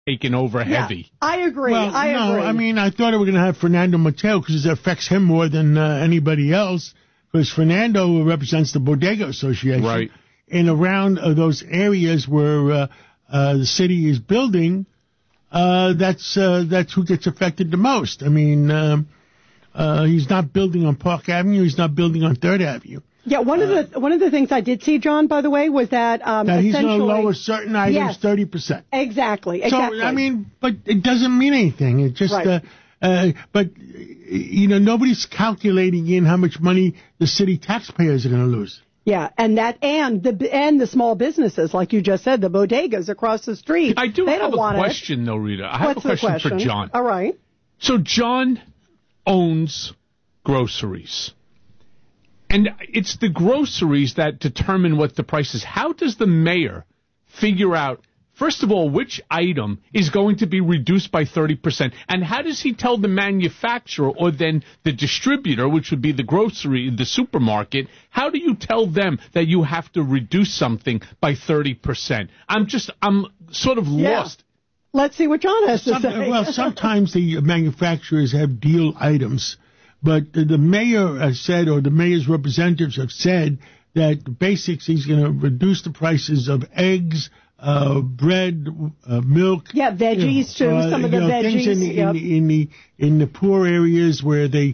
taken over heavy. I agree. Well, I agree. I mean, I thought we were going to have Fernando Mateo because it affects him more than anybody else, because Fernando represents the Bodega Association. Right. And around those areas where the city is building, that's who gets affected the most. I mean, he's not building on Park Avenue. He's not building on 3rd Avenue. Yeah, one of the things I did see, John, by the way, was that he's going to lower certain items 30%. Exactly. So, I mean, but it doesn't mean anything. It just, right. But, you know, nobody's calculating in how much money the city taxpayers are going to lose. Yeah, and the small businesses, like you just said, the bodegas across the street. I do have a question, though, Rita. I have a question for John. All right. So John owns groceries. And it's the groceries that determine what the price is. How does the mayor figure out, first of all, which item is going to be reduced by 30%? And how does he tell the manufacturer or then the distributor, which would be the supermarket, how do you tell them that you have to reduce something by 30%? I'm sort of lost. Let's see what John has to say. Well, sometimes the manufacturers have deal items. But the mayor has said, or the mayor's representatives have said, that basics, he's going to reduce the prices of eggs, bread, milk. Yeah, veggies too. Some of the veggies. Things in the poor areas where they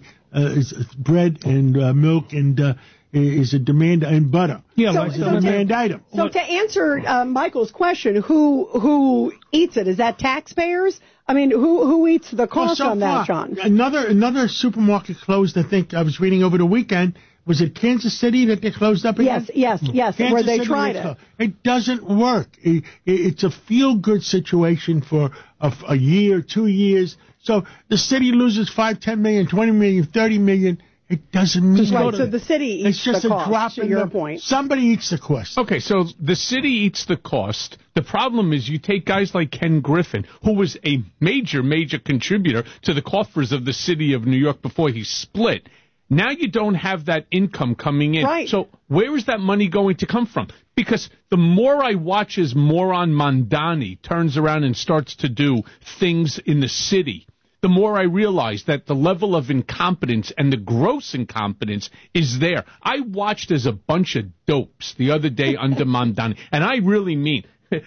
bread and milk and is a demand, and butter. Yeah, so, it's a demand item. So to answer Michael's question, who eats it? Is that taxpayers? I mean, who eats the cost on that, John? Another supermarket closed, I think, I was reading over the weekend. Was it Kansas City that they closed up again? Yes, where they tried it. It doesn't work. It's a feel-good situation for a year, 2 years. So the city loses 5, 10 million, 20 million, 30 million. It doesn't mean right, so the city eats it's just the cost, a drop to in your point. Somebody eats the cost. Okay, so the city eats the cost. The problem is you take guys like Ken Griffin, who was a major, major contributor to the coffers of the city of New York before he split. Now you don't have that income coming in. Right. So where is that money going to come from? Because the more I watch as Moron Mondani turns around and starts to do things in the city, the more I realize that the level of incompetence and the gross incompetence is there. I watched as a bunch of dopes the other day under Mondani, and I really mean,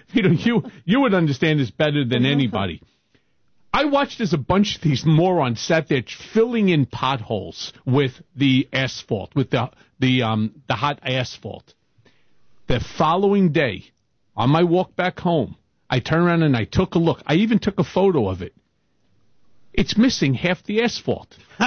you would understand this better than anybody. I watched as a bunch of these morons sat there filling in potholes with the asphalt, with the hot asphalt. The following day, on my walk back home, I turned around and I took a look. I even took a photo of it. It's missing half the asphalt. So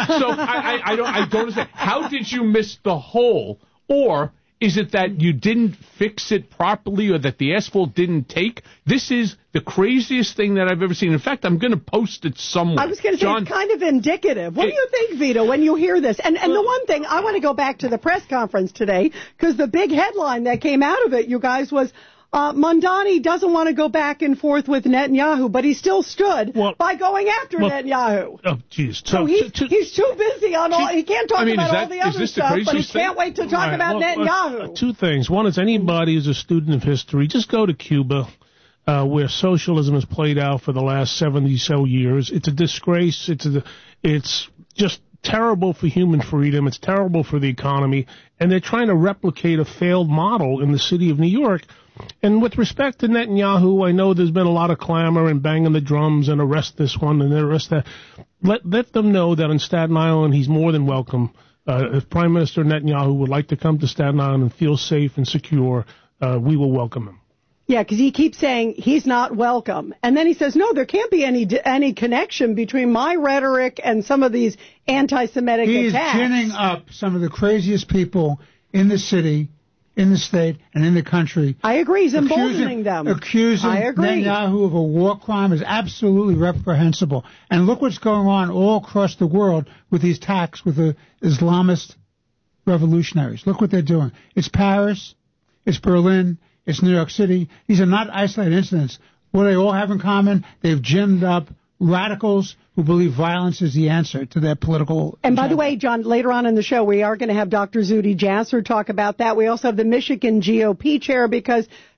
I don't understand. How did you miss the hole? Or is it that you didn't fix it properly or that the asphalt didn't take? This is the craziest thing that I've ever seen. In fact, I'm going to post it somewhere. I was going to say, it's kind of indicative. What do you think, Vito, when you hear this? And the one thing, I want to go back to the press conference today, because the big headline that came out of it, you guys, was Mondani doesn't want to go back and forth with Netanyahu, but he still stood by going after Netanyahu. Oh, jeez. So he's too busy on all. He can't talk about all the other stuff, but he can't wait to talk about Netanyahu. Two things. One is, anybody who's a student of history, just go to Cuba, where socialism has played out for the last 70-so years. It's a disgrace. It's just terrible for human freedom. It's terrible for the economy. And they're trying to replicate a failed model in the city of New York. And with respect to Netanyahu, I know there's been a lot of clamor and banging the drums and arrest this one and arrest that. Let them know that on Staten Island he's more than welcome. If Prime Minister Netanyahu would like to come to Staten Island and feel safe and secure, we will welcome him. Yeah, because he keeps saying he's not welcome. And then he says, no, there can't be any connection between my rhetoric and some of these anti-Semitic attacks. He is ginning up some of the craziest people in the city, in the state, and in the country. I agree. He's emboldening them. Accusing Netanyahu of a war crime is absolutely reprehensible. And look what's going on all across the world with these attacks with the Islamist revolutionaries. Look what they're doing. It's Paris. It's Berlin. It's New York City. These are not isolated incidents. What do they all have in common? They've ginned up radicals who believe violence is the answer to their political And by the way, John, later on in the show, we are going to have Dr. Zuhdi Jasser talk about that. We also have the Michigan GOP chair, because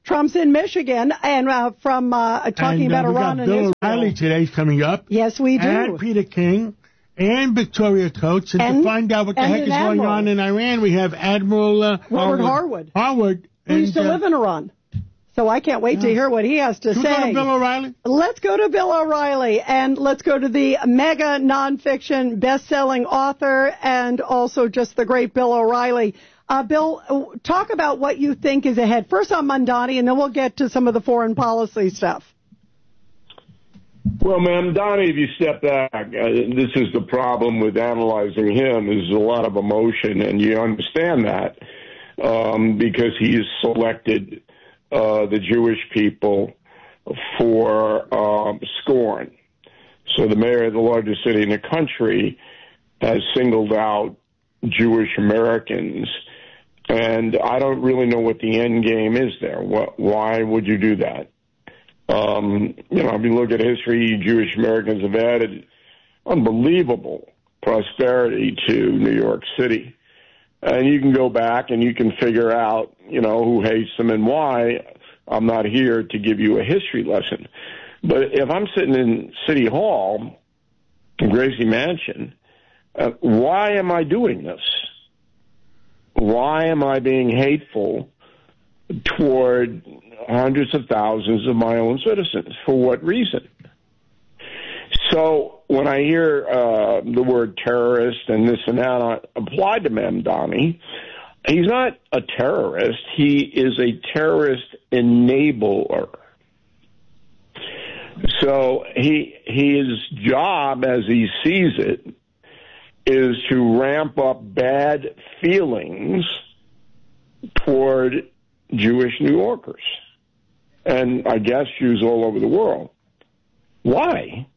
Trump's in Michigan, and talking about Iran and Israel. Bill O'Reilly today's coming up. Yes, we do. And Peter King and Victoria Coates. And to find out what the heck is going on in Iran, we have Admiral Robert Harwood. Who used to live in Iran. So I can't wait to hear what he has to say. Go to Bill O'Reilly? Let's go to Bill O'Reilly, and let's go to the mega nonfiction best-selling author and also just the great Bill O'Reilly. Bill, talk about what you think is ahead. First on Mamdani, and then we'll get to some of the foreign policy stuff. Well, Mamdani, if you step back, this is the problem with analyzing him. There's a lot of emotion, and you understand that because he's selected the Jewish people for scorn. So the mayor of the largest city in the country has singled out Jewish Americans, and I don't really know what the end game is there. Why would you do that? If you look at history, Jewish Americans have added unbelievable prosperity to New York City. And you can go back and you can figure out, who hates them and why. I'm not here to give you a history lesson. But if I'm sitting in City Hall, Gracie Mansion, why am I doing this? Why am I being hateful toward hundreds of thousands of my own citizens? For what reason? So when I hear the word terrorist and this and that applied to Mamdani, he's not a terrorist. He is a terrorist enabler. So his job, as he sees it, is to ramp up bad feelings toward Jewish New Yorkers, and I guess Jews all over the world. Why?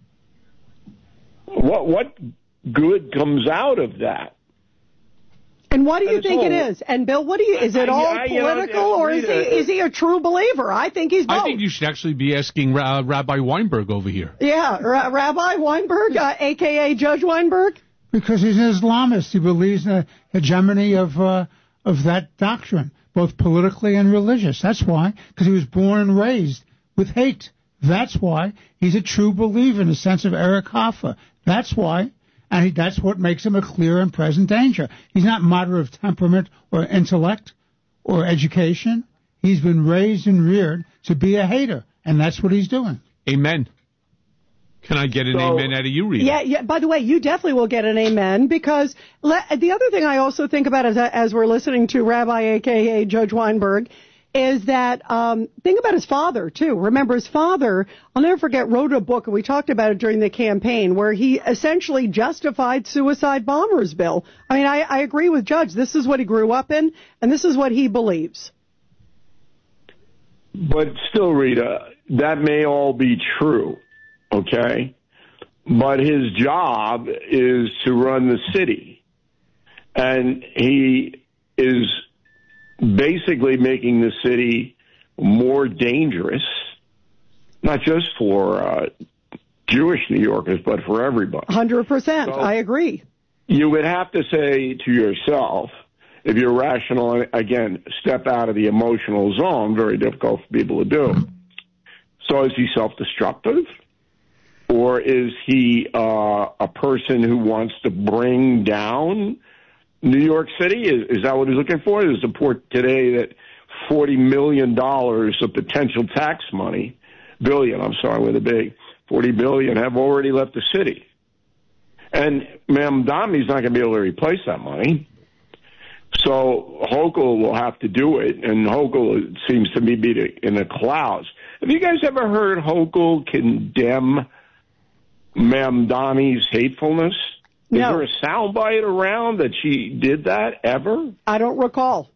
What good comes out of that? And what do you think it is? And Bill, is it all political, or is he a true believer? I think he's both. I think you should actually be asking Rabbi Weinberg over here. Yeah, Rabbi Weinberg, a.k.a. Judge Weinberg? Because he's an Islamist. He believes in the hegemony of that doctrine, both politically and religious. That's why, because he was born and raised with hate. That's why he's a true believer in the sense of Eric Hoffa. That's why, and that's what makes him a clear and present danger. He's not moderate of temperament or intellect or education. He's been raised and reared to be a hater, and that's what he's doing. Amen. Can I get an amen out of you, Rita? Yeah. By the way, you definitely will get an amen, because the other thing I also think about as we're listening to Rabbi, a.k.a. Judge Weinberg, is that think about his father, too. Remember, his father, I'll never forget, wrote a book, and we talked about it during the campaign, where he essentially justified suicide bombers, Bill. I mean, I agree with Judge. This is what he grew up in, and this is what he believes. But still, Rita, that may all be true, okay? But his job is to run the city, and he is basically making the city more dangerous, not just for Jewish New Yorkers, but for everybody. 100%. So I agree. You would have to say to yourself, if you're rational, again, step out of the emotional zone, very difficult for people to do. So is he self-destructive? Or is he a person who wants to bring down New York City? Is that what he's looking for? There's a report today that $40 million of potential tax money, with a big, 40 billion, have already left the city. And Mamdani's not going to be able to replace that money. So Hochul will have to do it, and Hochul seems to me be in the clouds. Have you guys ever heard Hochul condemn Mamdani's hatefulness? No. Is there a soundbite around that she did that ever? I don't recall.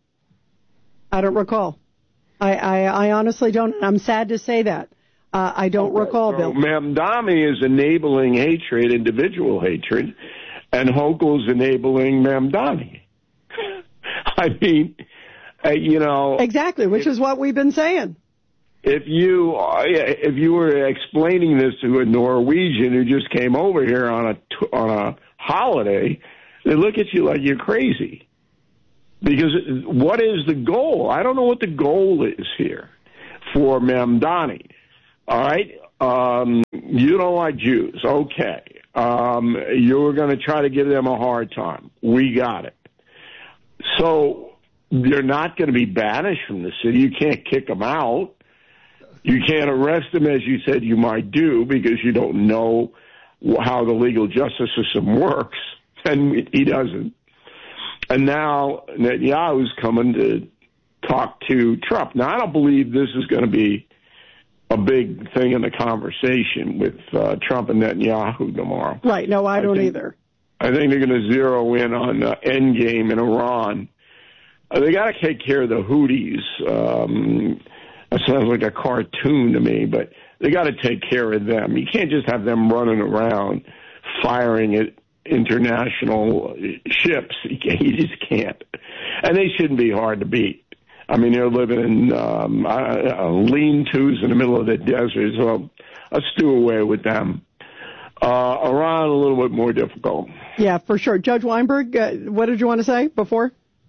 I honestly don't. I'm sad to say that. I don't recall, so Bill. Mamdani is enabling hatred, individual hatred, and Hochul's enabling Mamdani. I mean, Exactly, which is what we've been saying. If you were explaining this to a Norwegian who just came over here on a holiday, they look at you like you're crazy. Because what is the goal? I don't know what the goal is here for Mamdani. All right? You don't like Jews. Okay. You're going to try to give them a hard time. We got it. So they're not going to be banished from the city. You can't kick them out. You can't arrest them, as you said you might do, because you don't know how the legal justice system works, and he doesn't. And now Netanyahu's coming to talk to Trump. Now, I don't believe this is going to be a big thing in the conversation with Trump and Netanyahu tomorrow. Right. No, I don't either. I think they're going to zero in on endgame in Iran. They got to take care of the Houthis. That sounds like a cartoon to me, but they got to take care of them. You can't just have them running around firing at international ships. You just can't. And they shouldn't be hard to beat. I mean, they're living in lean-tos in the middle of the desert, so let's do away with them. Iran, a little bit more difficult. Yeah, for sure. Judge Weinberg, what did you want to say before?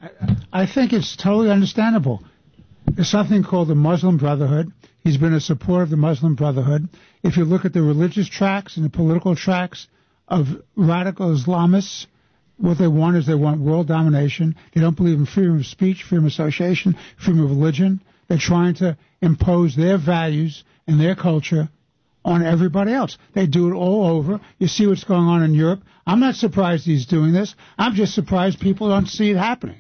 I think it's totally understandable. There's something called the Muslim Brotherhood. He's been a supporter of the Muslim Brotherhood. If you look at the religious tracts and the political tracts of radical Islamists, what they want is they want world domination. They don't believe in freedom of speech, freedom of association, freedom of religion. They're trying to impose their values and their culture on everybody else. They do it all over. You see what's going on in Europe. I'm not surprised he's doing this. I'm just surprised people don't see it happening.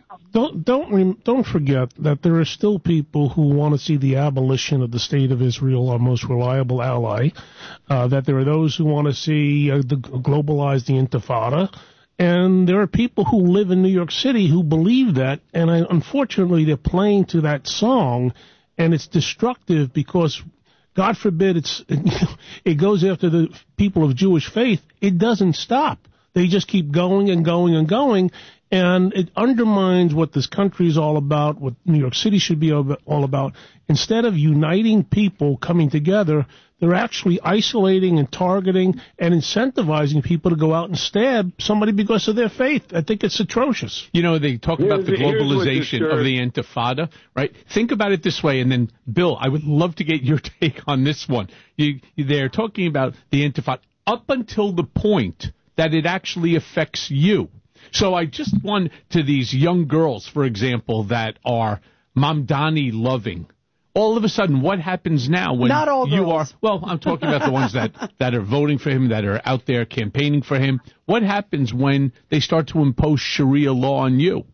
Don't forget that there are still people who want to see the abolition of the State of Israel, our most reliable ally, that there are those who want to see globalize the Intifada, and there are people who live in New York City who believe that, and unfortunately they're playing to that song, and it's destructive because, God forbid, it goes after the people of Jewish faith. It doesn't stop. They just keep going and going and going, and it undermines what this country is all about, what New York City should be all about. Instead of uniting people, coming together, they're actually isolating and targeting and incentivizing people to go out and stab somebody because of their faith. I think it's atrocious. You know, they talk about the globalization of the Intifada, right? Think about it this way, and then, Bill, I would love to get your take on this one. They're talking about the Intifada up until the point that it actually affects you. So I just want to these young girls, for example, that are Mamdani loving. All of a sudden, what happens now when Not all you girls. are? Well, I'm talking about the ones that are voting for him, that are out there campaigning for him. What happens when they start to impose Sharia law on you?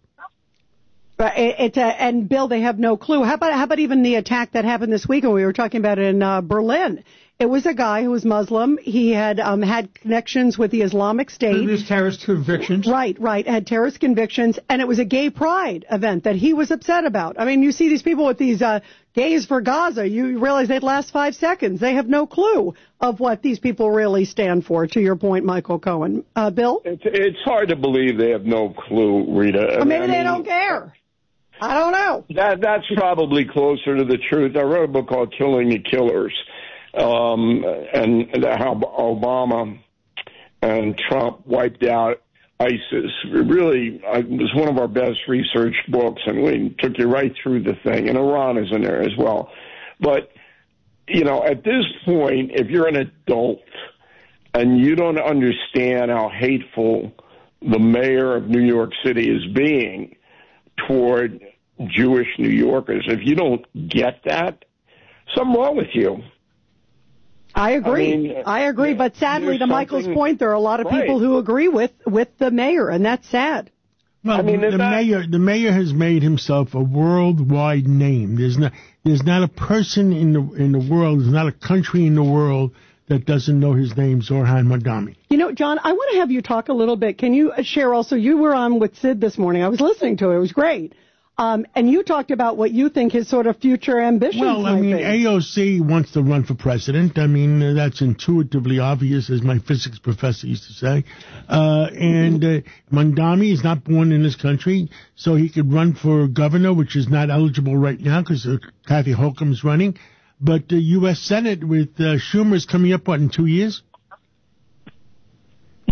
And Bill, they have no clue. How about even the attack that happened this weekend? We were talking about it in Berlin. It was a guy who was Muslim. He had had connections with the Islamic State. Previous terrorist convictions. Right. Had terrorist convictions, and it was a gay pride event that he was upset about. I mean, you see these people with these gays for Gaza. You realize they'd last 5 seconds. They have no clue of what these people really stand for. To your point, Michael Cohen. Bill? It's hard to believe they have no clue, Rita. Or maybe they don't care. I don't know. That's probably closer to the truth. I wrote a book called Killing the Killers, and how Obama and Trump wiped out ISIS. Really, it was one of our best researched books, and we took you right through the thing. And Iran is in there as well. But, you know, at this point, if you're an adult and you don't understand how hateful the mayor of New York City is being toward Jewish New Yorkers, if you don't get that, something wrong with you. I agree. I agree. But sadly, to Michael's point, there are a lot of people who agree with the mayor, and that's sad. Well, the mayor has made himself a worldwide name. There's not a person in the world, there's not a country in the world that doesn't know his name, Zohran Mamdani. You know, John, I want to have you talk a little bit. Can you share also, you were on with Sid this morning. I was listening to it. It was great. And you talked about what you think his sort of future ambitions might be. AOC wants to run for president. I mean, that's intuitively obvious, as my physics professor used to say. And Mamdani is not born in this country, so he could run for governor, which is not eligible right now because Kathy Hochul is running. But the U.S. Senate with Schumer is coming up, in 2 years? Yes.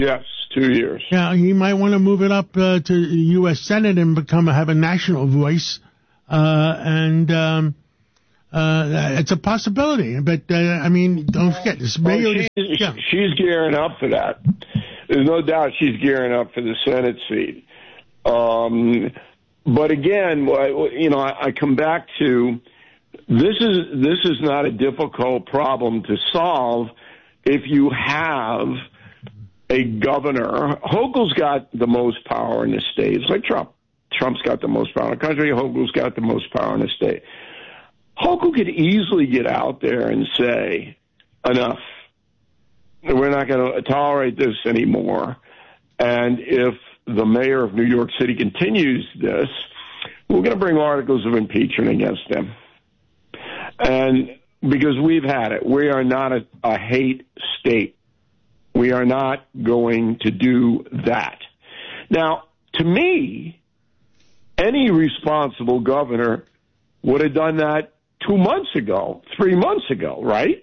2 years. Yeah, he might want to move it up to the U.S. Senate and have a national voice. It's a possibility. But, don't forget, this mayor... She's gearing up for that. There's no doubt she's gearing up for the Senate seat. But again, I come back to this is not a difficult problem to solve if you have a governor. Hochul's got the most power in the state. It's like Trump. Trump's got the most power in the country. Hochul's got the most power in the state. Hochul could easily get out there and say, enough. We're not going to tolerate this anymore. And if the mayor of New York City continues this, we're going to bring articles of impeachment against him. And because we've had it, we are not a hate state. We are not going to do that. Now, to me, any responsible governor would have done that 2 months ago, 3 months ago, right?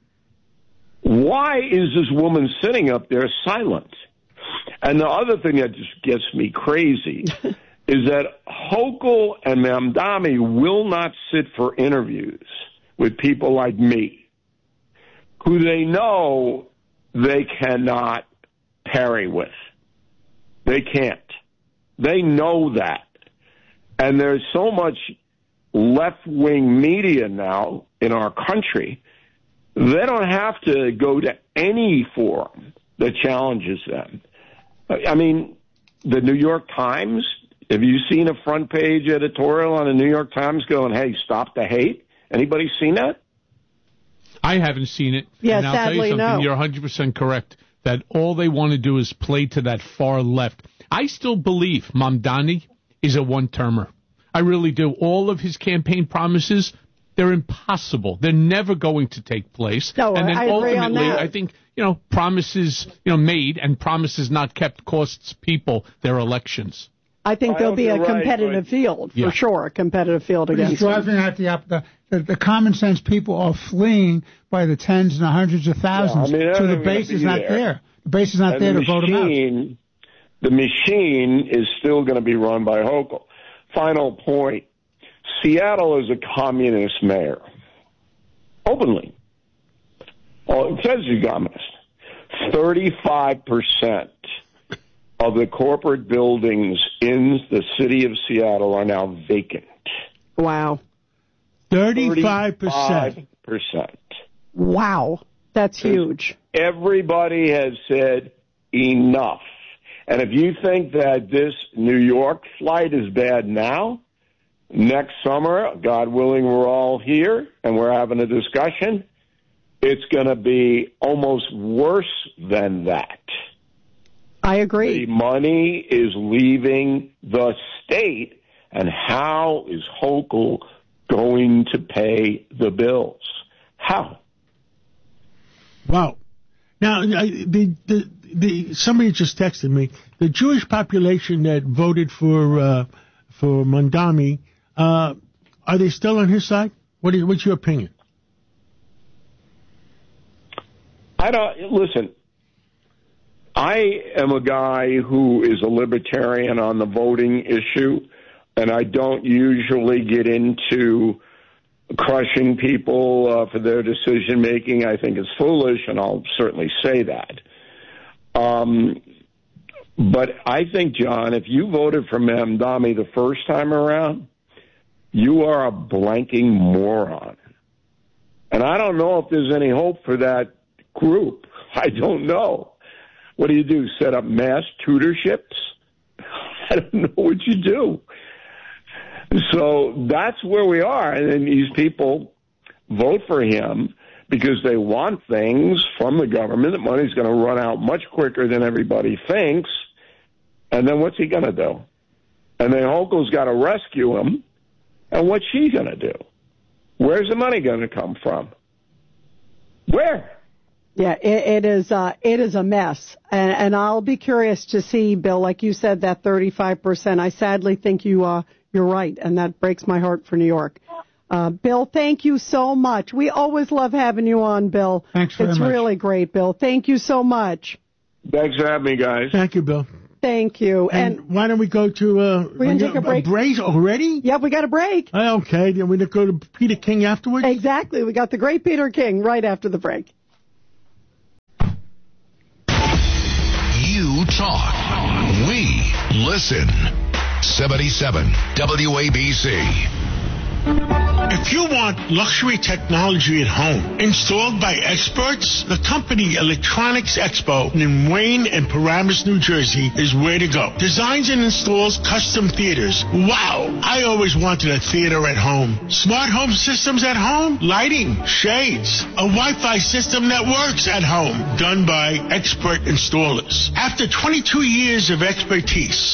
Why is this woman sitting up there silent? And the other thing that just gets me crazy is that Hochul and Mamdani will not sit for interviews with people like me, who they know they cannot parry with. They can't. They know that. And there's so much left-wing media now in our country, they don't have to go to any forum that challenges them. I mean, the New York Times, have you seen a front page editorial on the New York Times going, hey, stop the hate? Anybody seen that? I haven't seen it. Yeah, and I'll sadly, tell you something, no. You're 100% correct that all they want to do is play to that far left. I still believe Mamdani is a one-termer. I really do. All of his campaign promises, they're impossible. They're never going to take place. No, and then I agree on ultimately, that. I think, promises, made and promises not kept costs people their elections. I think there'll be a competitive field, Yeah. for sure, a competitive field It's against him. driving out the common sense people are fleeing by the tens and the hundreds of thousands. So the base is not there. The base is not there to vote them out. The machine is still going to be run by Hochul. Final point. Seattle is a communist mayor. Openly. Well, it says he's communist. 35% of the corporate buildings in the city of Seattle are now vacant. Wow. 35%. Wow. That's huge. Everybody has said enough. And if you think that this New York flight is bad now, next summer, God willing, we're all here and we're having a discussion, it's going to be almost worse than that. I agree. The money is leaving the state, and how is Hochul going to pay the bills? How? Wow. Now, somebody just texted me. The Jewish population that voted for Mamdani, are they still on his side? What's your opinion? Listen, I am a guy who is a libertarian on the voting issue, and I don't usually get into crushing people for their decision making. I think it's foolish, and I'll certainly say that. But I think, John, if you voted for Mamdani the first time around, you are a blanking moron. And I don't know if there's any hope for that group. I don't know. What do? Set up mass tutorships? I don't know what you do. So that's where we are. And then these people vote for him because they want things from the government. The money's going to run out much quicker than everybody thinks. And then what's he going to do? And then Hochul's got to rescue him. And what's she going to do? Where's the money going to come from? Where? Yeah, it is a mess. And I'll be curious to see, Bill, like you said, that 35%. I sadly think you're right, and that breaks my heart for New York. Bill, thank you so much. We always love having you on, Bill. Thanks very much. It's really great, Bill. Thank you so much. Thanks for having me, guys. Thank you, Bill. Thank you. And why don't we go to we're going to take a break. A break already? Yep, we got a break. Okay, then we're going to go to Peter King afterwards? Exactly. We got the great Peter King right after the break. You talk. We listen. 77 WABC. If you want luxury technology at home installed by experts, the company Electronics Expo in Wayne and Paramus, New Jersey is where to go. Designs and installs custom theaters. Wow! I always wanted a theater at home. Smart home systems at home, lighting, shades, a Wi-Fi system that works at home. Done by expert installers. After 22 years of expertise,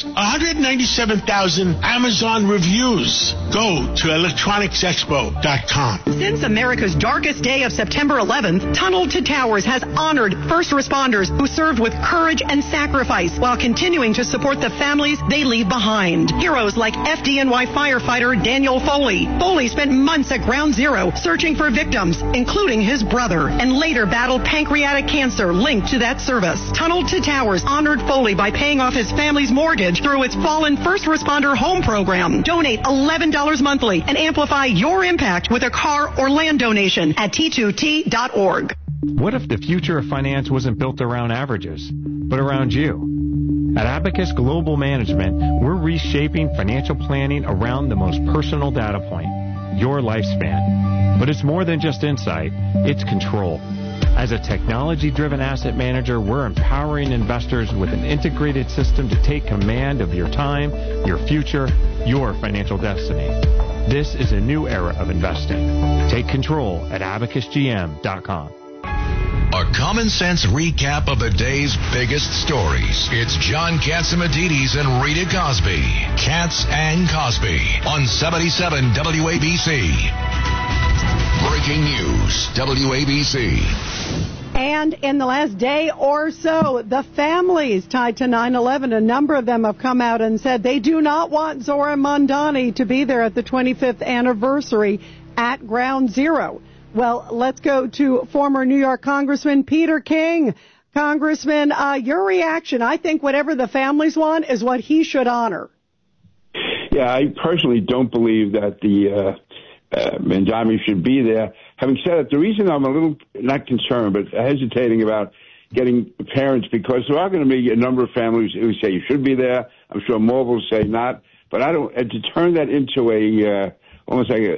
197,000 Amazon reviews. Go to electronicsexpo.com. Since America's darkest day of September 11th, Tunnel to Towers has honored first responders who served with courage and sacrifice while continuing to support the families they leave behind. Heroes like FDNY firefighter Daniel Foley. Foley spent months at Ground Zero searching for victims, including his brother, and later battled pancreatic cancer linked to that service. Tunnel to Towers honored Foley by paying off his family's mortgage through its Fallen First Responder Home Program. Donate $11 monthly and amplify your impact with a car or land donation at T2T.org. What if the future of finance wasn't built around averages, but around you? At Abacus Global Management, we're reshaping financial planning around the most personal data point, your lifespan. But it's more than just insight, it's control. As a technology-driven asset manager, we're empowering investors with an integrated system to take command of your time, your future, your financial destiny. This is a new era of investing. Take control at abacusgm.com. A common sense recap of the day's biggest stories. It's John Catsimatidis and Rita Cosby. Katz and Cosby on 77 WABC. Breaking news, WABC. And in the last day or so, the families tied to 9/11, a number of them have come out and said they do not want Zohran Mamdani to be there at the 25th anniversary at Ground Zero. Well, let's go to former New York Congressman Peter King. Congressman, your reaction. I think whatever the families want is what he should honor. Yeah, I personally don't believe that the Mamdani should be there. Having said that, the reason I'm a little, not concerned, but hesitating about getting parents, because there are going to be a number of families who say you should be there. I'm sure more will say not. But I don't, to turn that into almost like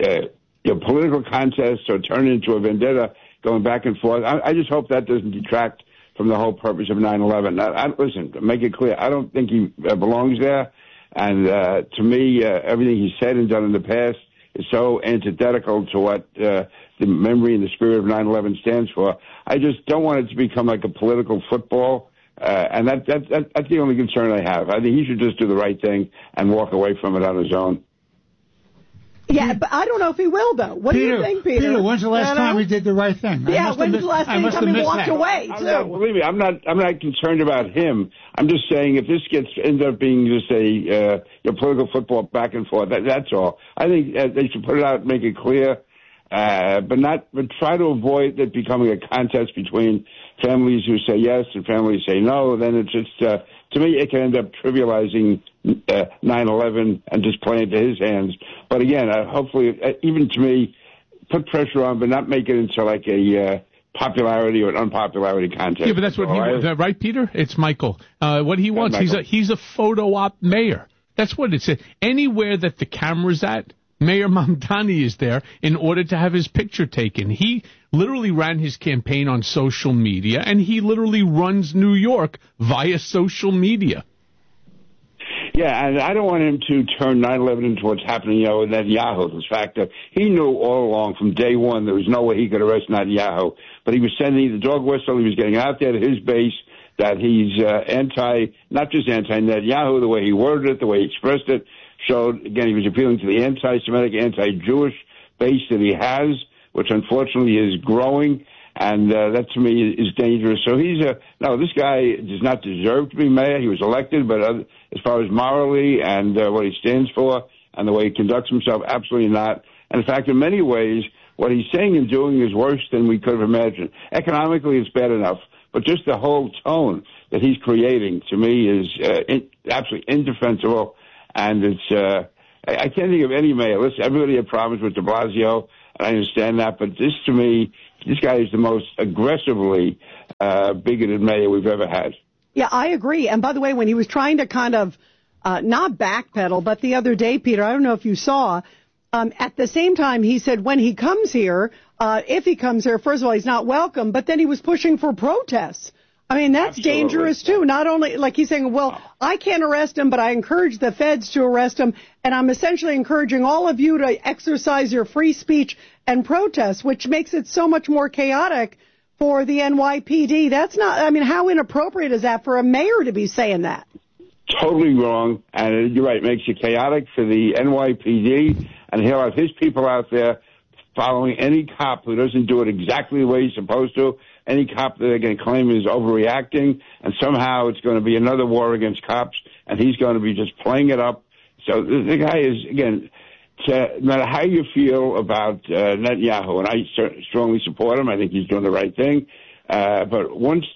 a political contest or turn it into a vendetta going back and forth, I just hope that doesn't detract from the whole purpose of 9/11. Listen, to make it clear, I don't think he belongs there. And to me, everything he's said and done in the past is so antithetical to what the memory and the spirit of 9/11 stands for. I just don't want it to become like a political football, and that's the only concern I have. I think he should just do the right thing and walk away from it on his own. Yeah, but I don't know if he will, though. What do you think, Peter? Peter, when's the last time he did the right thing? Yeah, when's the last time he walked away, too? Believe me, I'm not concerned about him. I'm just saying if this ends up being just a political football back and forth, that's all. I think they should put it out and make it clear, but try to avoid it becoming a contest between families who say yes and families say no. Then it's just, to me, it can end up trivializing 9/11 and just playing to his hands. But again, hopefully, even to me, put pressure on, but not make it into like a popularity or an unpopularity contest. Yeah, but that's what he wants, right, Peter? It's Michael. What he wants, he's a photo op mayor. That's what it said. Anywhere that the camera's at, Mayor Mamdani is there in order to have his picture taken. He literally ran his campaign on social media, and he literally runs New York via social media. Yeah, and I don't want him to turn 9/11 into what's happening, with Netanyahu. The fact that he knew all along from day one there was no way he could arrest Netanyahu, but he was sending the dog whistle. He was getting out there to his base that he's not just anti-Netanyahu, the way he worded it, the way he expressed it, showed, again, he was appealing to the anti-Semitic, anti-Jewish base that he has, which unfortunately is growing, and that to me is dangerous. So this guy does not deserve to be mayor. He was elected, but as far as morally and what he stands for and the way he conducts himself, absolutely not. And in fact, in many ways, what he's saying and doing is worse than we could have imagined. Economically, it's bad enough, but just the whole tone that he's creating, to me, is absolutely indefensible. And it's I can't think of any mayor. Listen, everybody had problems with de Blasio, and I understand that, but this, to me, this guy is the most aggressively bigoted mayor we've ever had. Yeah, I agree. And by the way, when he was trying to kind of not backpedal, but the other day, Peter, I don't know if you saw, at the same time he said when he comes here, if he comes here, first of all, he's not welcome, but then he was pushing for protests. I mean, that's Absolutely. dangerous, too. Not only, like he's saying, well, I can't arrest him, but I encourage the feds to arrest him, and I'm essentially encouraging all of you to exercise your free speech and protest, which makes it so much more chaotic for the NYPD. That's not, I mean, how inappropriate is that for a mayor to be saying that? Totally wrong, and you're right, it makes it chaotic for the NYPD, and he'll have his people out there following any cop who doesn't do it exactly the way he's supposed to, any cop that they're going to claim is overreacting, and somehow it's going to be another war against cops, and he's going to be just playing it up. So the guy is, again, no matter how you feel about Netanyahu, and I strongly support him, I think he's doing the right thing, but once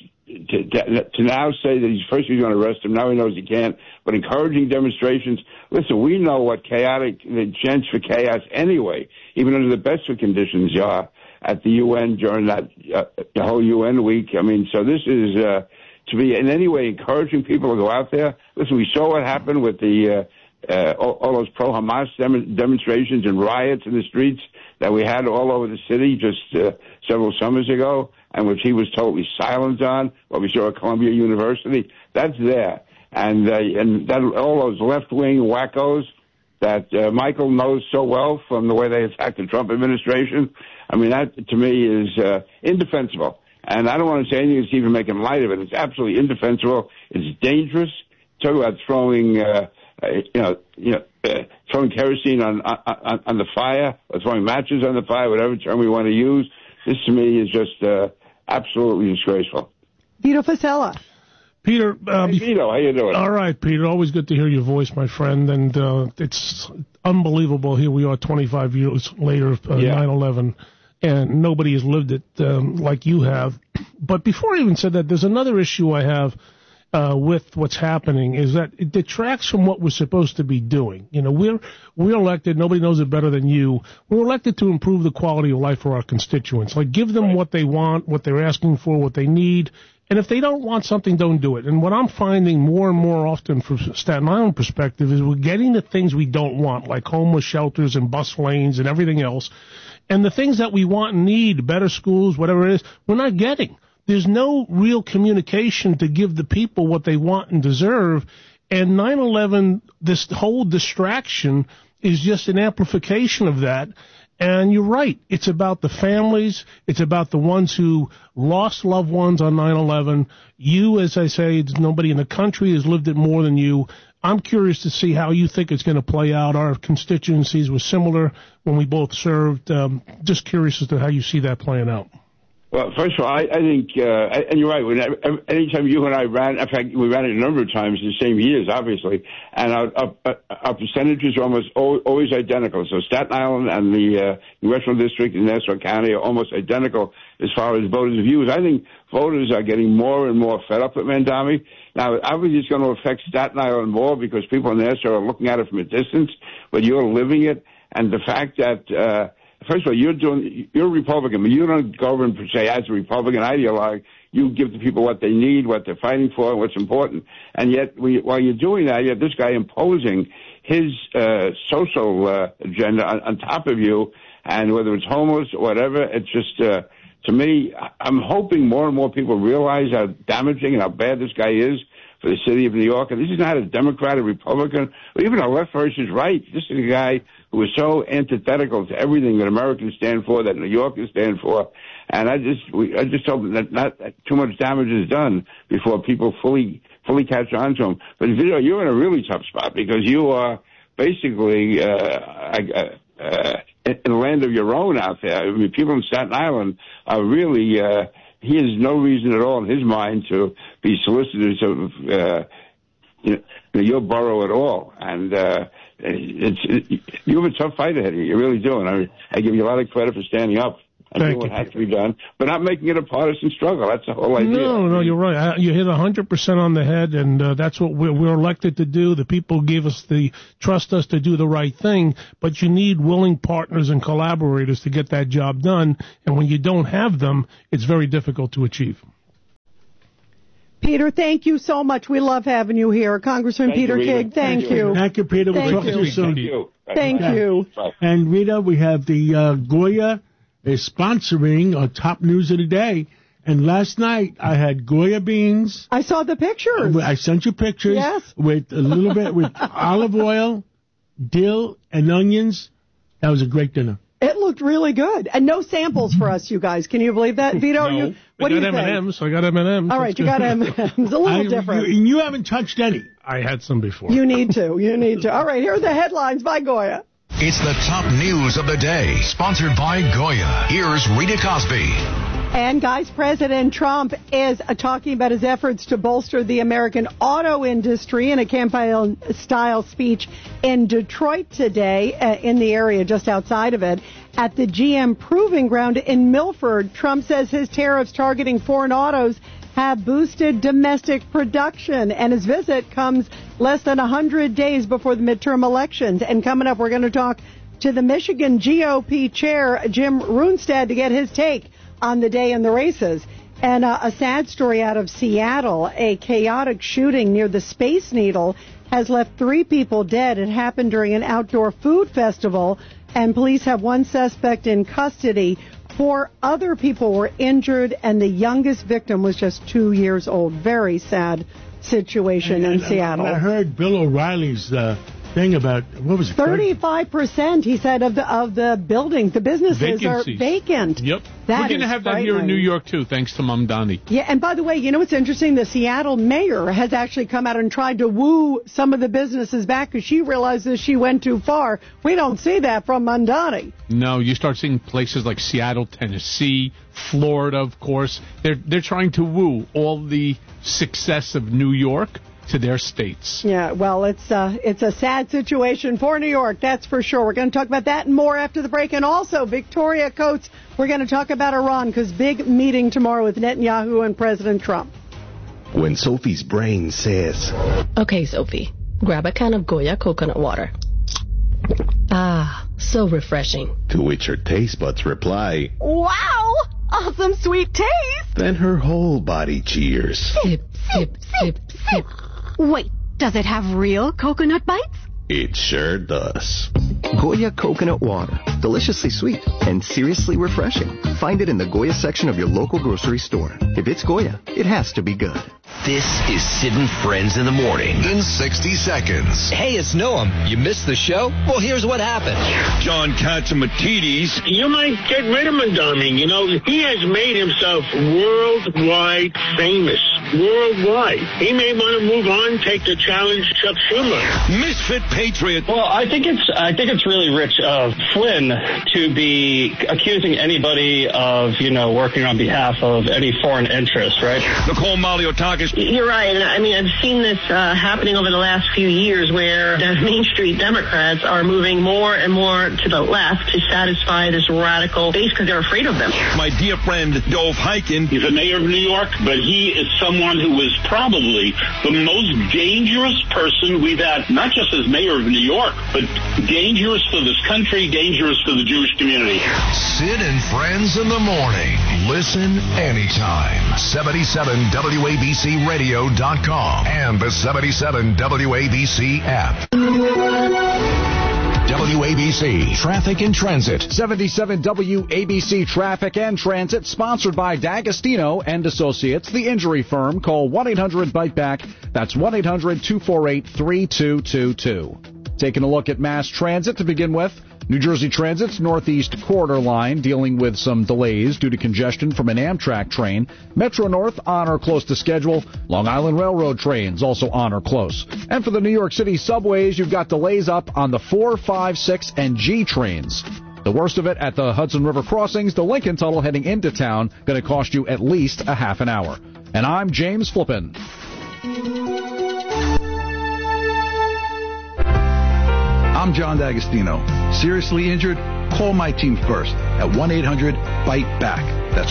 to now say that he's going to arrest him, now he knows he can't, but encouraging demonstrations, listen, we know what the chance for chaos anyway, even under the best of conditions are at the UN during that the whole UN week. I mean, so this is to be in any way encouraging people to go out there. Listen, we saw what happened with the all those pro-Hamas demonstrations and riots in the streets that we had all over the city just several summers ago, and which he was totally silent on, what we saw at Columbia University. That's there. And that all those left-wing wackos that Michael knows so well from the way they attacked the Trump administration, I mean, that, to me, is indefensible. And I don't want to say anything that's even making light of it. It's absolutely indefensible. It's dangerous. Talk about throwing, throwing kerosene on the fire, or throwing matches on the fire, whatever term we want to use. This, to me, is just absolutely disgraceful. Vito Fossella. Peter, Vito, how you doing? All right, Peter. Always good to hear your voice, my friend. And it's unbelievable. Here we are 25 years later, 9/11, and nobody has lived it like you have. But before I even said that, there's another issue I have with what's happening, is that it detracts from what we're supposed to be doing. You know, we're elected. Nobody knows it better than you. We're elected to improve the quality of life for our constituents. Like, give them what they want, what they're asking for, what they need. And if they don't want something, don't do it. And what I'm finding more and more often from Staten Island perspective is we're getting the things we don't want, like homeless shelters and bus lanes and everything else. And the things that we want and need, better schools, whatever it is, we're not getting. There's no real communication to give the people what they want and deserve. And 9/11, this whole distraction is just an amplification of that. And you're right. It's about the families. It's about the ones who lost loved ones on 9/11. You, as I say, nobody in the country has lived it more than you. I'm curious to see how you think it's going to play out. Our constituencies were similar when we both served. Just curious as to how you see that playing out. Well, first of all, I think, and you're right, anytime you and I ran, in fact, we ran it a number of times in the same years, obviously, and our percentages are almost always identical. So Staten Island and the Congressional District in Nassau County are almost identical as far as voters' views. I think voters are getting more and more fed up with Mamdani. Now, obviously it's going to affect Staten Island more because people in Nassau are looking at it from a distance, but you're living it, and the fact that, first of all, you're a Republican, but you don't govern per se as a Republican ideologue. You give the people what they need, what they're fighting for, and what's important. And yet, while you're doing that, you have this guy imposing his social agenda on top of you, and whether it's homeless or whatever, it's just, to me, I'm hoping more and more people realize how damaging and how bad this guy is for the city of New York. And this is not a Democrat or Republican, or even a left versus right. This is a guy who is so antithetical to everything that Americans stand for, that New Yorkers stand for. And I just hope that not too much damage is done before people fully catch on to him. But Vito, you're in a really tough spot because you are basically in a land of your own out there. I mean, people in Staten Island are really. He has no reason at all in his mind to be solicitors of your borough at all. And you have a tough fight ahead of you. You really do. And I give you a lot of credit for standing up. and do what has to be done, but not making it a partisan struggle. That's the whole idea. No, you're right. You hit 100% on the head, and that's what we're elected to do. The people trust us to do the right thing, but you need willing partners and collaborators to get that job done, and when you don't have them, it's very difficult to achieve. Peter, thank you so much. We love having you here. Congressman Peter King, thank you. Thank you, Peter. We'll talk to you soon. Thank you. And, Rita, we have the Goya is sponsoring our top news of the day. And last night, I had Goya beans. I saw the pictures. I sent you pictures. Yes. With a little bit with olive oil, dill, and onions. That was a great dinner. It looked really good. And no samples for us, you guys. Can you believe that, Vito? No. What do you think? M&Ms. I got M&Ms. All right, you got M&Ms. A little different. You haven't touched any. I had some before. You need to. All right, here are the headlines by Goya. It's the top news of the day, sponsored by Goya. Here's Rita Cosby. And, guys, President Trump is talking about his efforts to bolster the American auto industry in a campaign-style speech in Detroit today, in the area just outside of it. At the GM Proving Ground in Milford, Trump says his tariffs targeting foreign autos have boosted domestic production, and his visit comes less than 100 days before the midterm elections. And coming up, we're going to talk to the Michigan GOP chair, Jim Runestad, to get his take on the day in the races. And a sad story out of Seattle. A chaotic shooting near the Space Needle has left 3 people dead. It happened during an outdoor food festival, and police have 1 suspect in custody. 4 other people were injured, and the youngest victim was just 2 years old. Very sad situation in Seattle. I heard Bill O'Reilly's thing about, what was it? 35%, he said, of the buildings, the businesses are vacant. Yep. We're going to have that here in New York, too, thanks to Mamdani. Yeah, and by the way, you know what's interesting? The Seattle mayor has actually come out and tried to woo some of the businesses back because she realizes she went too far. We don't see that from Mamdani. No, you start seeing places like Seattle, Tennessee, Florida, of course. They're trying to woo all the success of New York to their states. Yeah, well, it's a sad situation for New York, that's for sure. We're going to talk about that and more after the break. And also, Victoria Coates, we're going to talk about Iran because big meeting tomorrow with Netanyahu and President Trump. When Sophie's brain says, "Okay, Sophie, grab a can of Goya coconut water." Ah, so refreshing. To which her taste buds reply, "Wow, awesome sweet taste." Then her whole body cheers. Sip, sip, sip, sip. Wait, does it have real coconut bites? It sure does. Goya coconut water. Deliciously sweet and seriously refreshing. Find it in the Goya section of your local grocery store. If it's Goya, it has to be good. This is Sid and Friends in the Morning in 60 seconds. Hey, it's Noam. You missed the show? Well, here's what happened. John Catsimatidis. You might get rid of Mamdani. You know, he has made himself worldwide famous. Worldwide. He may want to move on, take the challenge, Chuck Schumer. Misfit patriot. Well, I think it's really rich of Flynn to be accusing anybody of, working on behalf of any foreign interest, right? Nicole Maliotakis. You're right. And I mean, I've seen this happening over the last few years where the Main Street Democrats are moving more and more to the left to satisfy this radical base because they're afraid of them. My dear friend Dov Hikind. He's the mayor of New York, but he is someone who is probably the most dangerous person we've had, not just as mayor of New York, but dangerous for this country, dangerous for the Jewish community. Sid and Friends in the Morning. Listen anytime. 77WABCRadio.com and the 77 WABC app. WABC Traffic and Transit. 77 WABC Traffic and Transit, sponsored by D'Agostino and Associates, the injury firm. Call 1-800-BITE-BACK. That's 1-800-248-3222. Taking a look at mass transit to begin with. New Jersey Transit's Northeast Corridor line dealing with some delays due to congestion from an Amtrak train. Metro North on or close to schedule. Long Island Railroad trains also on or close. And for the New York City subways, you've got delays up on the 4, 5, 6, and G trains. The worst of it at the Hudson River crossings. The Lincoln Tunnel heading into town going to cost you at least a half an hour. And I'm James Flippin. I'm John D'Agostino. Seriously injured? Call my team first at 1-800-BITE-BACK. That's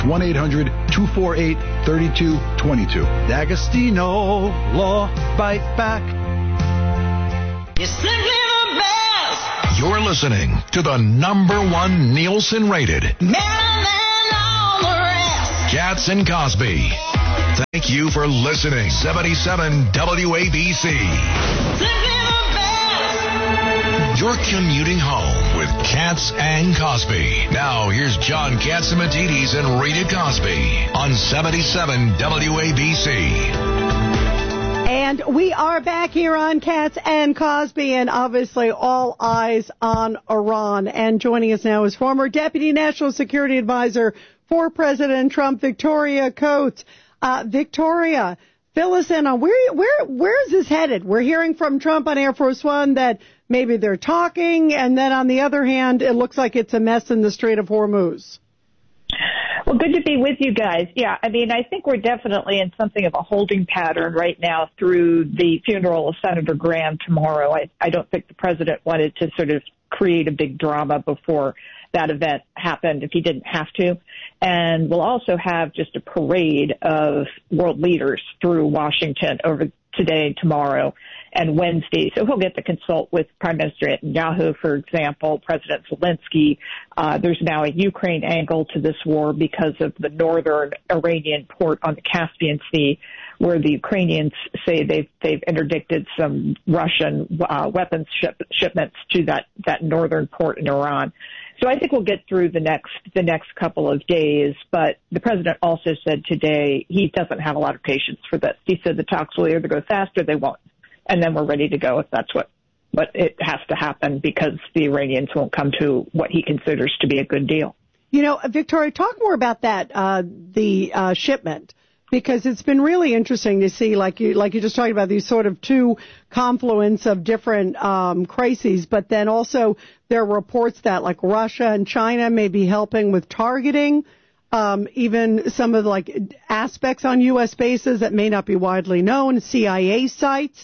1-800-248-3222. D'Agostino Law Bite Back. You're simply the best. You're listening to the #1 Nielsen rated Cats and Cosby. Thank you for listening. 77 WABC. You're commuting home with Cats and Cosby. Now here's John Catsimatidis and Rita Cosby on 77 WABC. And we are back here on Cats and Cosby, and obviously all eyes on Iran. And joining us now is former Deputy National Security Advisor for President Trump, Victoria Coates. Victoria, fill us in on where is this headed? We're hearing from Trump on Air Force One that maybe they're talking, and then on the other hand, it looks like it's a mess in the Strait of Hormuz. Well, good to be with you guys. Yeah, I mean, I think we're definitely in something of a holding pattern right now through the funeral of Senator Graham tomorrow. I don't think the president wanted to sort of create a big drama before that event happened if he didn't have to. And we'll also have just a parade of world leaders through Washington over today, tomorrow, and Wednesday. So he'll get to consult with Prime Minister Netanyahu, for example, President Zelensky. There's now a Ukraine angle to this war because of the northern Iranian port on the Caspian Sea, where the Ukrainians say they've interdicted some Russian weapons shipments to that northern port in Iran. So I think we'll get through the next couple of days. But the president also said today he doesn't have a lot of patience for this. He said the talks will either go fast or they won't, and then we're ready to go if that's what it has to happen, because the Iranians won't come to what he considers to be a good deal. You know, Victoria, talk more about that, the shipment, because it's been really interesting to see, like you just talked about, these sort of two confluence of different crises, but then also there are reports that like Russia and China may be helping with targeting, even some of like aspects on U.S. bases that may not be widely known, CIA sites.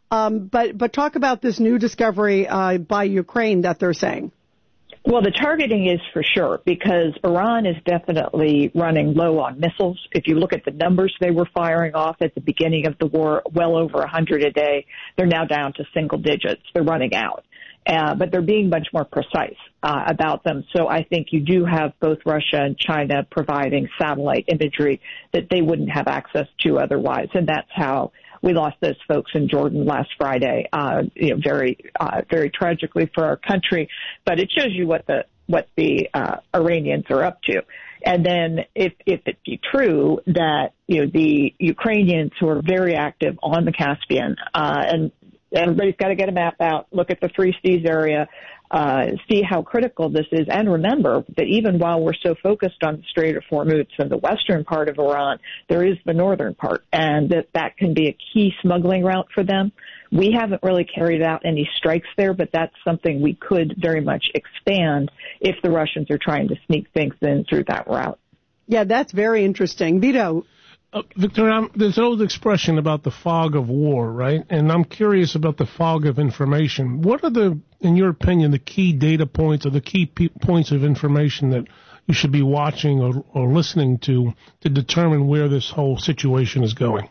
But talk about this new discovery by Ukraine that they're saying. Well, the targeting is for sure, because Iran is definitely running low on missiles. If you look at the numbers they were firing off at the beginning of the war, well over 100 a day, they're now down to single digits. They're running out. But they're being much more precise about them. So I think you do have both Russia and China providing satellite imagery that they wouldn't have access to otherwise. And that's how we lost those folks in Jordan last Friday, very tragically for our country. But it shows you what the Iranians are up to. And then if it be true that, the Ukrainians who are very active on the Caspian, and everybody's got to get a map out, look at the Three Seas area, see how critical this is. And remember that even while we're so focused on the Strait of Hormuz and the western part of Iran, there is the northern part, and that can be a key smuggling route for them. We haven't really carried out any strikes there, but that's something we could very much expand if the Russians are trying to sneak things in through that route. Yeah, that's very interesting. Vito. Victoria, there's an old expression about the fog of war, right? And I'm curious about the fog of information. What are in your opinion, the key data points or the key points of information that you should be watching or listening to determine where this whole situation is going?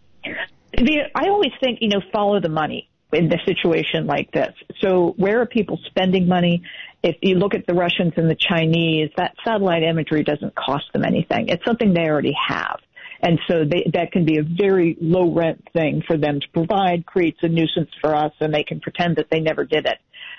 I always think, follow the money in a situation like this. So where are people spending money? If you look at the Russians and the Chinese, that satellite imagery doesn't cost them anything. It's something they already have. And so that can be a very low rent thing for them to provide, creates a nuisance for us, and they can pretend that they never did it.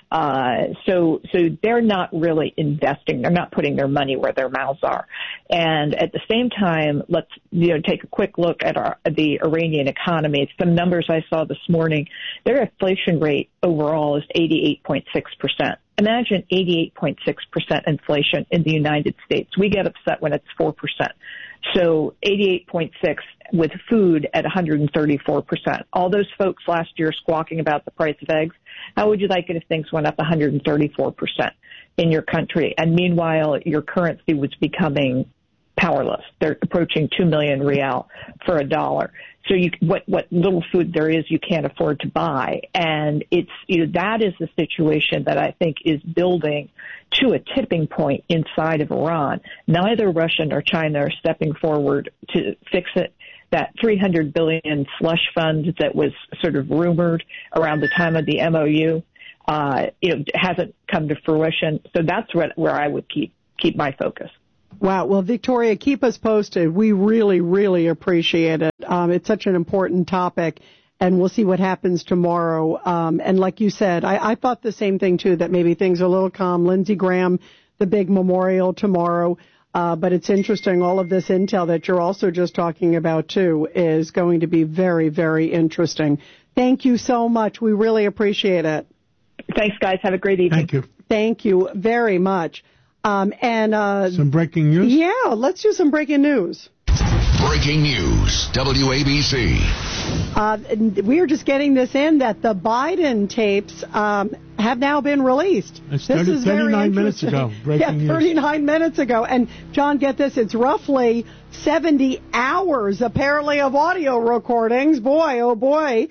So they're not really investing. They're not putting their money where their mouths are. And at the same time, let's, take a quick look at the Iranian economy. Some numbers I saw this morning, their inflation rate overall is 88.6%. Imagine 88.6% inflation in the United States. We get upset when it's 4%. So 88.6 with food at 134%. All those folks last year squawking about the price of eggs, how would you like it if things went up 134% in your country? And meanwhile, your currency was becoming powerless. They're approaching 2 million rial for $1. So what little food there is, you can't afford to buy. And it's, that is the situation that I think is building to a tipping point inside of Iran. Neither Russia nor China are stepping forward to fix it. That $300 billion slush fund that was sort of rumored around the time of the MOU, hasn't come to fruition. So that's where I would keep my focus. Wow. Well, Victoria, keep us posted. We really, really appreciate it. It's such an important topic, and we'll see what happens tomorrow. And like you said, I thought the same thing, too, that maybe things are a little calm. Lindsey Graham, the big memorial tomorrow. But it's interesting, all of this intel that you're also just talking about, too, is going to be very, very interesting. Thank you so much. We really appreciate it. Thanks, guys. Have a great evening. Thank you. Thank you very much. Some breaking news? Yeah, let's do some breaking news. Breaking news, WABC. We are just getting this in that the Biden tapes have now been released. This is 39 minutes ago. Breaking news. 39 minutes ago. And, John, get this, it's roughly 70 hours, apparently, of audio recordings. Boy, oh boy.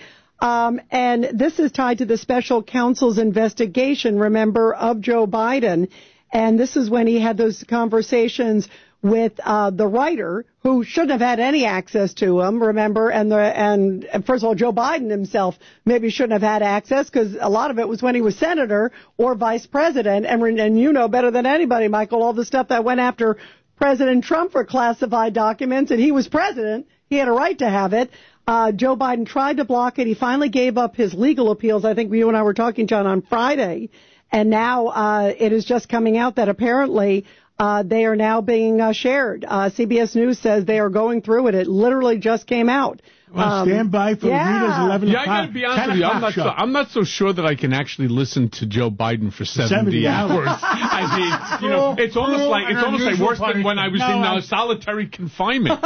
And this is tied to the special counsel's investigation, remember, of Joe Biden. And this is when he had those conversations with the writer, who shouldn't have had any access to him, remember? And first of all, Joe Biden himself maybe shouldn't have had access, because a lot of it was when he was senator or vice president. And you know better than anybody, Michael, all the stuff that went after President Trump for classified documents, and he was president. He had a right to have it. Joe Biden tried to block it. He finally gave up his legal appeals. I think you and I were talking, John, on Friday. And now it is just coming out that apparently they are now being shared. CBS News says they are going through it. It literally just came out. Well, stand by for Rita's 11 o'clock. Yeah, I got to be honest with you. I'm not so sure that I can actually listen to Joe Biden for 70 hours. I mean, it's almost like worse than when I was in solitary confinement.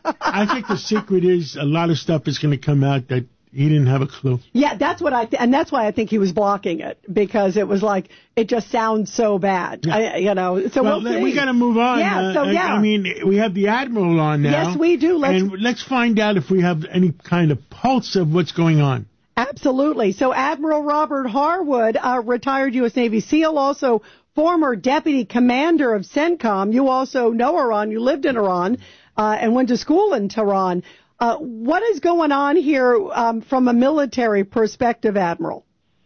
I think the secret is a lot of stuff is going to come out that he didn't have a clue. Yeah, that's what and that's why I think he was blocking it, because it was like, it just sounds so bad. Yeah. So we'll see. We got to move on. Yeah, I mean, we have the Admiral on now. Yes, we do. Let's find out if we have any kind of pulse of what's going on. Absolutely. So Admiral Robert Harwood, retired U.S. Navy SEAL, also former deputy commander of CENTCOM. You also know Iran. You lived in Iran and went to school in Tehran. What is going on here from a military perspective, Admiral?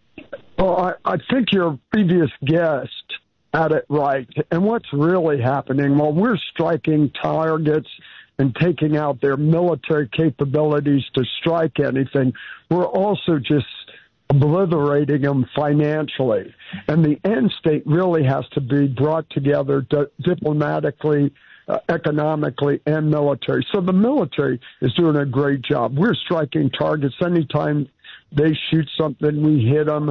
Well, I think your previous guest had it right. And what's really happening, while we're striking targets and taking out their military capabilities to strike anything, we're also just obliterating them financially. And the end state really has to be brought together diplomatically, economically, and military. So the military is doing a great job. We're striking targets. Anytime they shoot something, we hit them.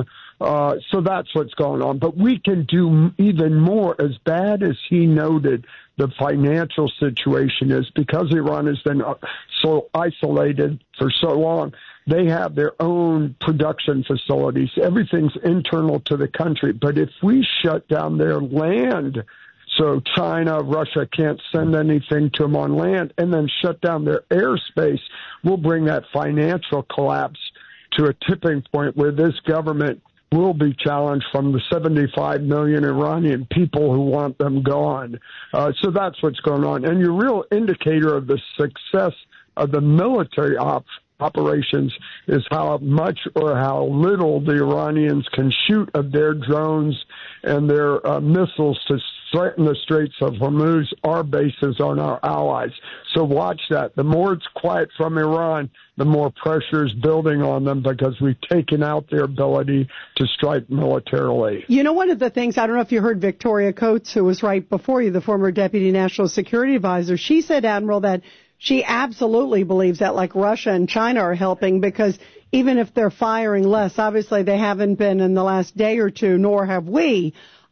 So that's what's going on. But we can do even more. As bad as he noted the financial situation is, because Iran has been so isolated for so long, they have their own production facilities. Everything's internal to the country. But if we shut down their land, so China, Russia can't send anything to them on land, and then shut down their airspace, we'll bring that financial collapse to a tipping point where this government will be challenged from the 75 million Iranian people who want them gone. So that's what's going on. And your real indicator of the success of the military operations is how much or how little the Iranians can shoot of their drones and their missiles to threaten the Straits of Hormuz, our bases on our allies. So watch that. The more it's quiet from Iran, the more pressure is building on them, because we've taken out their ability to strike militarily. You know, one of the things, I don't know if you heard Victoria Coates, who was right before you, the former Deputy National Security Advisor, she said, Admiral, that she absolutely believes that, like, Russia and China are helping, because even if they're firing less, obviously they haven't been in the last day or two, nor have we.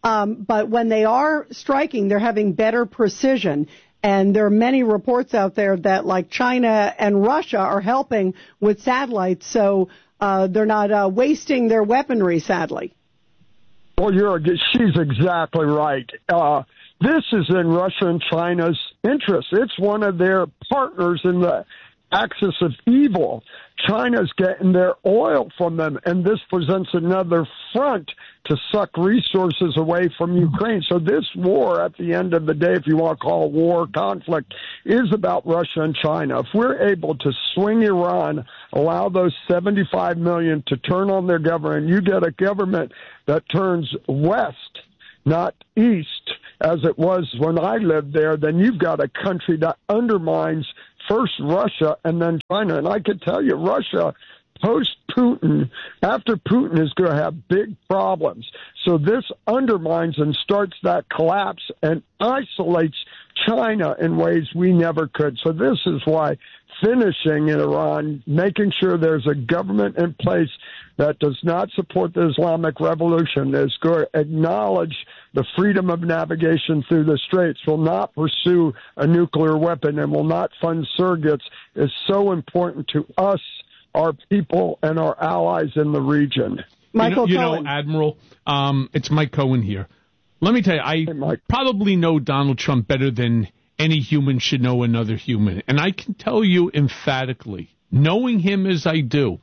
But when they are striking, they're having better precision. And there are many reports out there that, like, China and Russia are helping with satellites, so they're not wasting their weaponry, sadly. Well, she's exactly right. This is in Russia and China's interest. It's one of their partners in the axis of evil. China's getting their oil from them, and this presents another front to suck resources away from Ukraine. So this war, at the end of the day, if you want to call it war, conflict, is about Russia and China. If we're able to swing Iran, allow those 75 million to turn on their government, you get a government that turns west, not east, as it was when I lived there, then you've got a country that undermines first Russia and then China. And I could tell you, Russia, post-Putin, after Putin, is going to have big problems. So this undermines and starts that collapse and isolates China in ways we never could. So this is why finishing in Iran, making sure there's a government in place that does not support the Islamic Revolution, is going to acknowledge the freedom of navigation through the Straits, will not pursue a nuclear weapon, and will not fund surrogates, is so important to us, our people, and our allies in the region. Michael you Cohen. know, Admiral, it's Mike Cohen here. Let me tell you, I probably know Donald Trump better than any human should know another human. And I can tell you emphatically, knowing him as I do,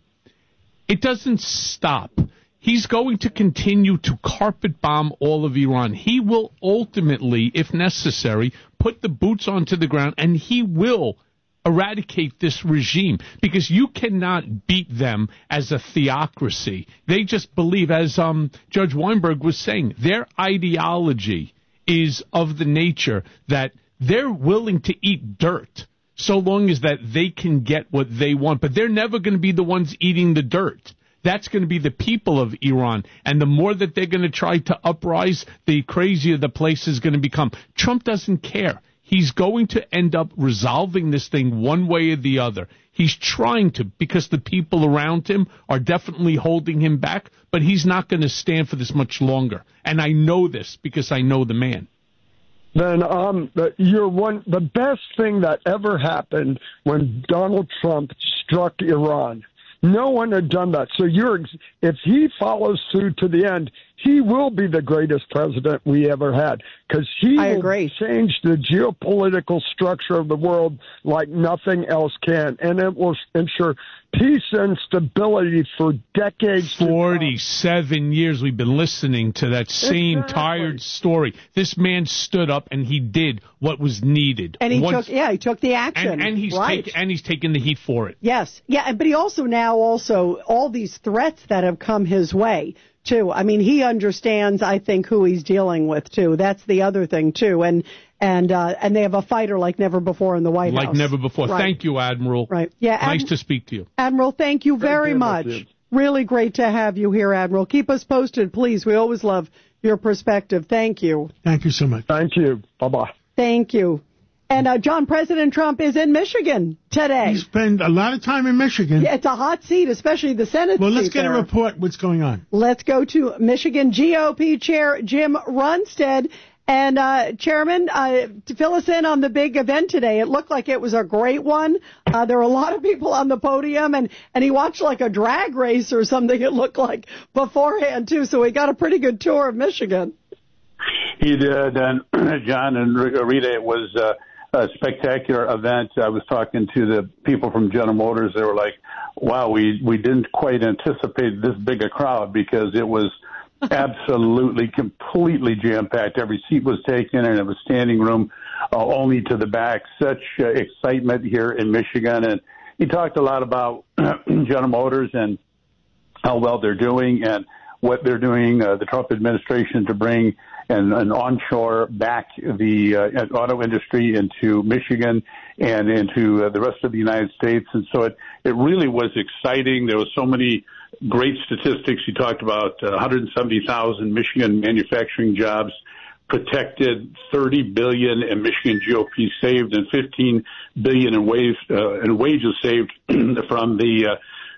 it doesn't stop. He's going to continue to carpet bomb all of Iran. He will ultimately, if necessary, put the boots onto the ground, and he will eradicate this regime, because you cannot beat them as a theocracy. They just believe, as Judge Weinberg was saying, their ideology is of the nature that they're willing to eat dirt so long as that they can get what they want. But they're never going to be the ones eating the dirt. That's going to be the people of Iran. And the more that they're going to try to uprise, the crazier the place is going to become. Trump doesn't care. He's going to end up resolving this thing one way or the other. He's trying to, because the people around him are definitely holding him back, but he's not going to stand for this much longer. And I know this because I know the man. Then the best thing that ever happened when Donald Trump struck Iran. No one had done that. So if he follows through to the end, he will be the greatest president we ever had, because he will change the geopolitical structure of the world like nothing else can, and it will ensure peace and stability for decades. 47 years we've been listening to that same tired story. This man stood up and he did what was needed. And he took the action. And he's taken the heat for it. Yes. Yeah, but he also all these threats that have come his way too. I mean, he understands, I think, who he's dealing with too. That's the other thing too. And they have a fighter like never before in the White House. Like never before. Right. Thank you, Admiral. Right. Yeah. Nice to speak to you. Admiral, thank you very much. Really great to have you here, Admiral. Keep us posted, please. We always love your perspective. Thank you. Thank you so much. Thank you. Bye-bye. Thank you. And John, President Trump is in Michigan today. He spent a lot of time in Michigan. Yeah, it's a hot seat, especially the Senate seat. Well, let's get a report what's going on. Let's go to Michigan GOP Chair Jim Runstead. And, Chairman, to fill us in on the big event today, it looked like it was a great one. There were a lot of people on the podium, and he watched like a drag race or something, it looked like, beforehand, too. So we got a pretty good tour of Michigan. He did, and John and Rita, it was a spectacular event. I was talking to the people from General Motors. They were like, wow, we didn't quite anticipate this big a crowd, because it was absolutely, completely jam-packed. Every seat was taken, and it was standing room only to the back. Such excitement here in Michigan. And he talked a lot about General Motors and how well they're doing and what they're doing, the Trump administration, to bring and onshore back the auto industry into Michigan and into the rest of the United States. And so it really was exciting. There was so many great statistics. He talked about 170,000 Michigan manufacturing jobs protected, $30 billion in Michigan GOP saved, and $15 billion in wages saved from the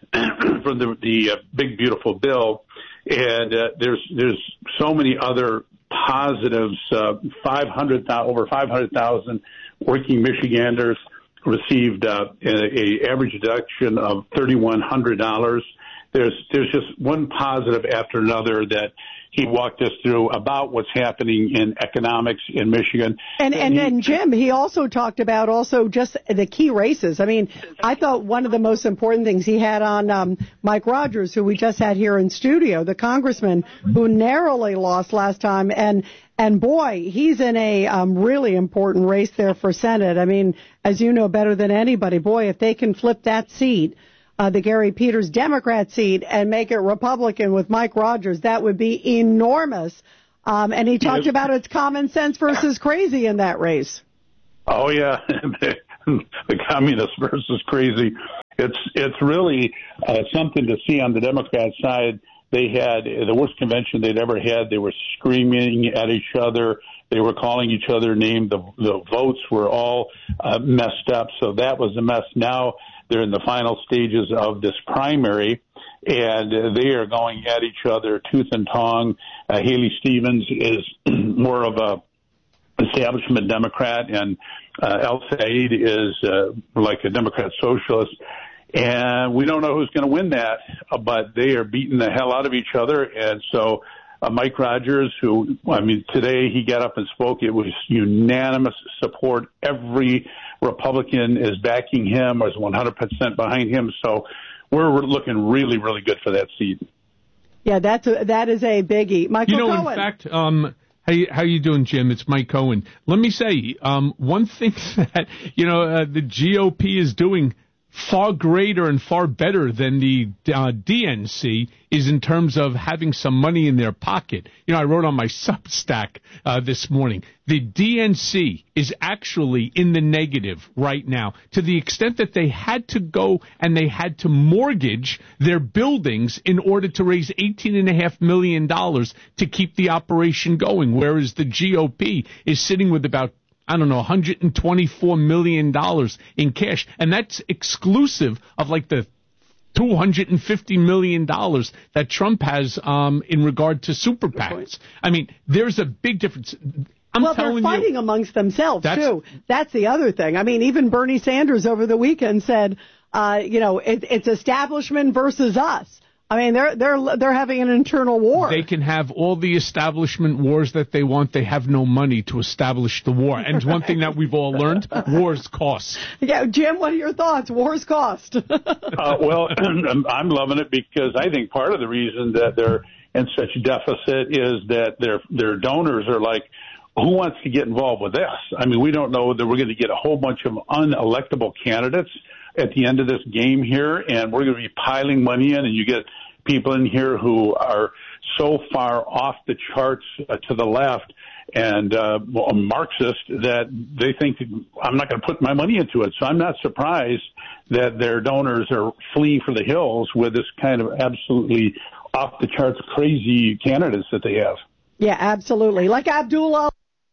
big beautiful bill. And there's so many other positives. Over 500,000 working Michiganders received a average deduction of $3,100. There's just one positive after another that he walked us through about what's happening in economics in Michigan. And Jim, he also talked about just the key races. I mean, I thought one of the most important things he had on Mike Rogers, who we just had here in studio, the congressman who narrowly lost last time. And boy, he's in a really important race there for Senate. I mean, as you know better than anybody, boy, if they can flip that seat, the Gary Peters Democrat seat, and make it Republican with Mike Rogers, that would be enormous. And he talked about it's common sense versus crazy in that race. Oh, yeah. The communist versus crazy. It's really something to see on the Democrat side. They had the worst convention they'd ever had. They were screaming at each other. They were calling each other names. The votes were all messed up. So that was a mess. Now they're in the final stages of this primary, and they are going at each other tooth and tongue. Haley Stevens is more of a establishment Democrat, and El Said is like a Democrat socialist. And we don't know who's going to win that, but they are beating the hell out of each other. And so Mike Rogers, who, today he got up and spoke. It was unanimous support. Every Republican is backing him, or is 100% behind him. So we're looking really, really good for that seat. Yeah, that is a biggie. Michael Cohen. In fact, how you doing, Jim? It's Mike Cohen. Let me say, one thing that, the GOP is doing far greater and far better than the DNC is in terms of having some money in their pocket. I wrote on my Substack this morning, the DNC is actually in the negative right now, to the extent that they had to go and they had to mortgage their buildings in order to raise $18.5 million to keep the operation going, whereas the GOP is sitting with about $124 million in cash. And that's exclusive of like the $250 million that Trump has in regard to super PACs. I mean, there's a big difference. They're fighting amongst themselves, too. That's the other thing. I mean, even Bernie Sanders over the weekend said, it's establishment versus us. I mean, they're having an internal war. They can have all the establishment wars that they want. They have no money to establish the war. And one thing that we've all learned, wars cost. Yeah, Jim, what are your thoughts? Wars cost. Well, I'm loving it because I think part of the reason that they're in such deficit is that their donors are like, who wants to get involved with this? I mean, we don't know that we're going to get a whole bunch of unelectable candidates at the end of this game here, and we're going to be piling money in, and you get people in here who are so far off the charts to the left and Marxist that they think I'm not going to put my money into it. So I'm not surprised that their donors are fleeing for the hills with this kind of absolutely off the charts crazy candidates that they have. Yeah, absolutely. Like Abdullah.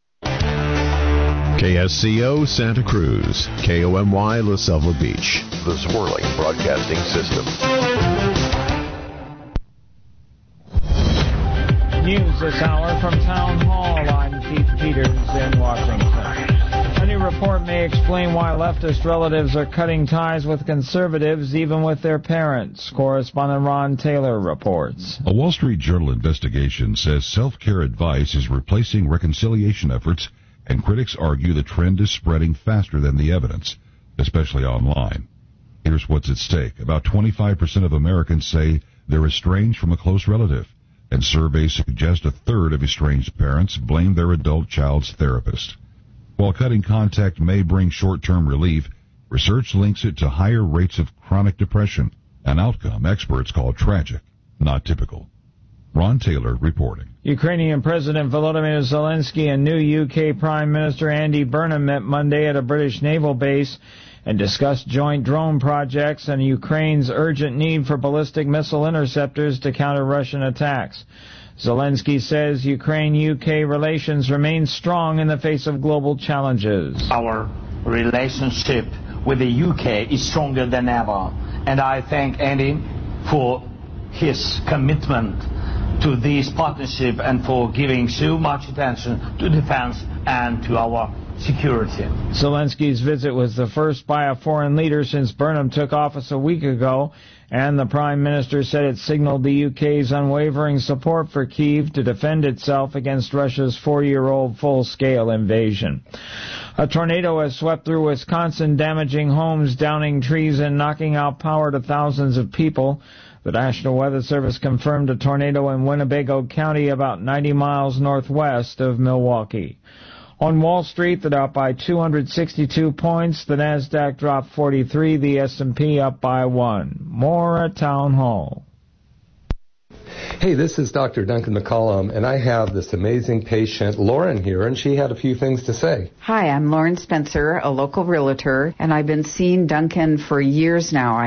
KSCO Santa Cruz, KOMY La Selva Beach, the Swirling Broadcasting System. News this hour from Town Hall. I'm Keith Peters in Washington. A new report may explain why leftist relatives are cutting ties with conservatives, even with their parents. Correspondent Ron Taylor reports. A Wall Street Journal investigation says self-care advice is replacing reconciliation efforts, and critics argue the trend is spreading faster than the evidence, especially online. Here's what's at stake. About 25% of Americans say they're estranged from a close relative, and surveys suggest a third of estranged parents blame their adult child's therapist. While cutting contact may bring short-term relief, research links it to higher rates of chronic depression, an outcome experts call tragic, not typical. Ron Taylor reporting. Ukrainian President Volodymyr Zelensky and new UK Prime Minister Andy Burnham met Monday at a British naval base and discussed joint drone projects and Ukraine's urgent need for ballistic missile interceptors to counter Russian attacks. Zelensky says Ukraine-UK relations remain strong in the face of global challenges. Our relationship with the UK is stronger than ever, and I thank Andy for his commitment to this partnership and for giving so much attention to defense and to our security. Zelensky's visit was the first by a foreign leader since Burnham took office a week ago, and the Prime Minister said it signaled the UK's unwavering support for Kyiv to defend itself against Russia's 4-year-old full-scale invasion. A tornado has swept through Wisconsin, damaging homes, downing trees, and knocking out power to thousands of people. The National Weather Service confirmed a tornado in Winnebago County, about 90 miles northwest of Milwaukee. On Wall Street, the Dow up by 262 points, the Nasdaq dropped 43, the S&P up by 1. More at Town Hall. Hey, this is Dr. Duncan McCollum, and I have this amazing patient, Lauren, here, and she had a few things to say. Hi, I'm Lauren Spencer, a local realtor, and I've been seeing Duncan for years now.